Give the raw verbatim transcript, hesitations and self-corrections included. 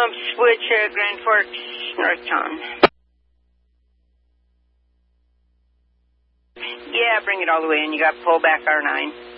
Switch, uh, Grand Forks, Northtown. Yeah, bring it all the way in. You got pullback R nine.